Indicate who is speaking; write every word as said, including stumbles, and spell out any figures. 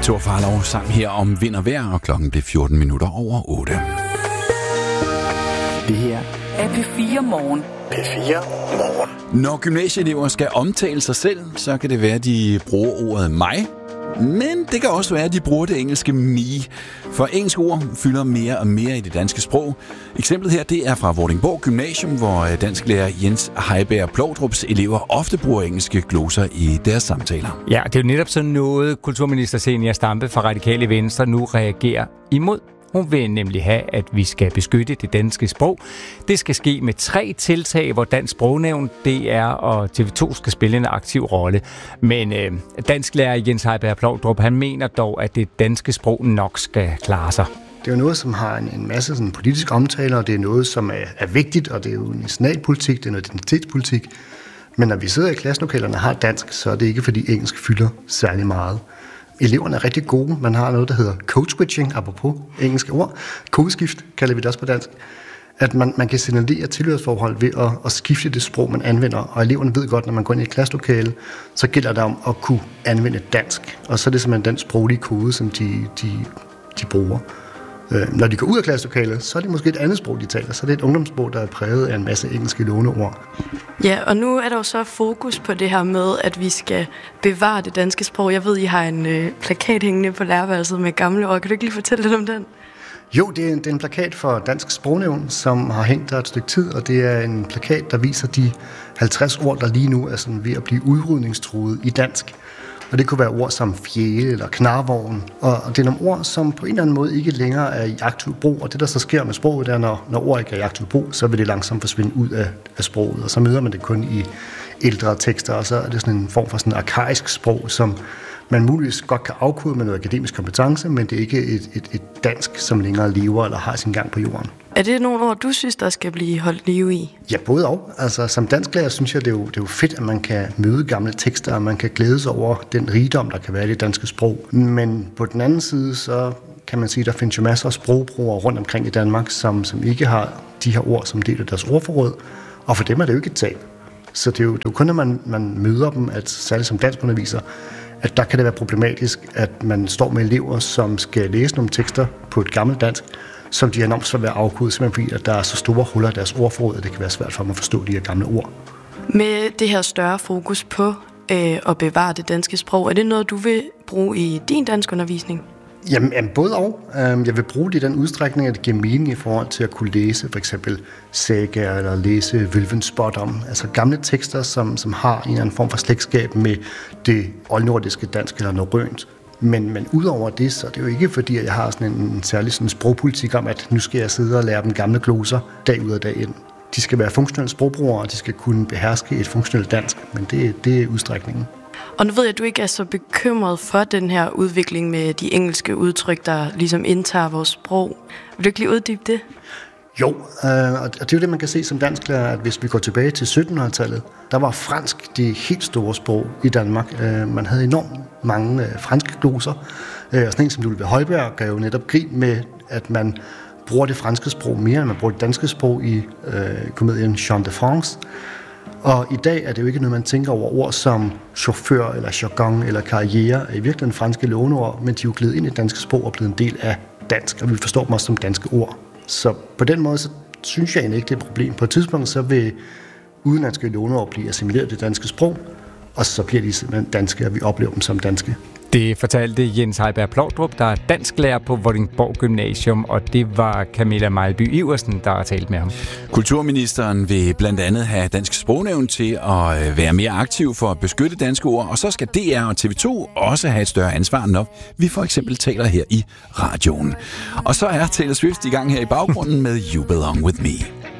Speaker 1: Thor Farlov sang her om vind og vejr, og klokken blev fjorten minutter over otte. Det her
Speaker 2: er P fire Morgen.
Speaker 1: P fire Morgen. Når gymnasieelever skal omtale sig selv, så kan det være, at de bruger ordet mig. Men det kan også være, at de bruger det engelske me. For engelsk ord fylder mere og mere i det danske sprog. Eksemplet her, det er fra Vordingborg Gymnasium, hvor dansklærer Jens Heiberg Plovdrups elever ofte bruger engelske gloser i deres samtaler.
Speaker 3: Ja, det er jo netop sådan noget, kulturminister Zenia Stampe fra Radikale Venstre nu reagerer imod. Hun vil nemlig have, at vi skal beskytte det danske sprog. Det skal ske med tre tiltag, hvor Dansk Sprognævn, D R og T V to skal spille en aktiv rolle. Men øh, dansklærer Jens Heiberg Plovdrup, han mener dog, at det danske sprog nok skal klare sig.
Speaker 4: Det er jo noget, som har en, en masse sådan, politiske omtaler, og det er noget, som er, er vigtigt, og det er jo nationalpolitik, det er noget identitetspolitik. Men når vi sidder i klasselokalerne og har dansk, så er det ikke, fordi engelsk fylder særlig meget. Eleverne er rigtig gode. Man har noget, der hedder code switching, apropos engelske ord. Kodeskift kalder vi det også på dansk. At man, man kan signalere tilhørsforhold ved at, at skifte det sprog, man anvender. Og eleverne ved godt, når man går ind i et klasselokale, så gælder det om at kunne anvende dansk. Og så er det simpelthen den sproglige kode, som de, de, de bruger. Øh, når de går ud af klasselokalet, så er det måske et andet sprog, de taler. Så er det et ungdomssprog, der er præget af en masse engelske låneord.
Speaker 5: Ja, og nu er der jo så fokus på det her med, at vi skal bevare det danske sprog. Jeg ved, I har en øh, plakat hængende på lærerværelset med gamle ord. Kan du ikke lige fortælle lidt om den?
Speaker 4: Jo, det er, en, det er en plakat for Dansk Sprognævn, som har hængt der et stykke tid, og det er en plakat, der viser de halvtreds ord, der lige nu er sådan ved at blive udrydningstruede i dansk. Og det kunne være ord som fjæle eller knarvogn. Og det er nogle ord, som på en eller anden måde ikke længere er i aktiv brug. Og det, der så sker med sproget, er, når, når ord ikke er i aktiv brug, så vil det langsomt forsvinde ud af, af sproget. Og så møder man det kun i ældre tekster, og så er det sådan en form for sådan en arkaisk sprog, som man muligvis godt kan afkode med noget akademisk kompetence, men det er ikke et, et, et dansk, som længere lever eller har sin gang på jorden.
Speaker 5: Er det nogle ord, du synes, der skal blive holdt liv i?
Speaker 4: Ja, både og. Altså, som dansklærer synes jeg, det er, jo, det er jo fedt, at man kan møde gamle tekster, og man kan glæde sig over den rigdom, der kan være i det danske sprog. Men på den anden side, så kan man sige, at der findes jo masser af sprogbrugere rundt omkring i Danmark, som, som ikke har de her ord som del af deres ordforråd, og for dem er det jo ikke et tab. Så det er jo, det er jo kun, når man, man møder dem, at særligt som danskunderviser, at der kan det være problematisk, at man står med elever, som skal læse nogle tekster på et gammelt dansk, som de har enormt svært ved at afkode, simpelthen fordi, at der er så store huller i deres ordforråd, at det kan være svært for dem at forstå de her gamle ord.
Speaker 5: Med det her større fokus på øh, at bevare det danske sprog, er det noget, du vil bruge i din danskundervisning?
Speaker 4: Jamen, jamen både og. Jeg vil bruge det i den udstrækning, at det giver mening i forhold til at kunne læse for eksempel sagaer eller læse Vølvenspottom. Altså gamle tekster, som, som har en eller anden form for slægtskab med det oldnordiske dansk eller norrønt. Men, men udover det, så er det jo ikke fordi, at jeg har sådan en, en særlig sådan sprogpolitik om, at nu skal jeg sidde og lære dem gamle gloser dag ud og dag ind. De skal være funktionelle sprogbrugere, og de skal kunne beherske et funktionelt dansk, men det, det er udstrækningen.
Speaker 5: Og nu ved jeg, at du ikke er så bekymret for den her udvikling med de engelske udtryk, der ligesom indtager vores sprog. Vil du ikke lige uddybe det?
Speaker 4: Jo, øh, og det er jo det, man kan se som dansklærer, at hvis vi går tilbage til syttenhundredetallet, der var fransk det helt store sprog i Danmark. Øh, man havde enormt mange øh, franske gloser, øh, og sådan en som Ludvig Højberg gav jo netop grin med, at man bruger det franske sprog mere, end man bruger det danske sprog i øh, komedien Jean de France. Og i dag er det jo ikke noget, man tænker over ord som chauffør, eller jargon, eller karriere, er i virkeligheden franske låneord, men de er jo glædet ind i det danske sprog og blevet en del af dansk, og vi forstår dem også som danske ord. Så på den måde, så synes jeg egentlig ikke, det er et problem. På et tidspunkt, så vil udenlandske låneord blive assimileret i det danske sprog, og så bliver de simpelthen danske, og vi oplever dem som danske.
Speaker 3: Det fortalte Jens Heiberg Plovdrup, der er dansklærer på Vordingborg Gymnasium, og det var Camilla Mejlby Iversen, der har talt med ham.
Speaker 1: Kulturministeren vil blandt andet have Dansk Sprognævn til at være mere aktiv for at beskytte danske ord, og så skal D R og T V to også have et større ansvar, når vi for eksempel taler her i radioen. Og så er Taylor Swift i gang her i baggrunden med You Belong With Me.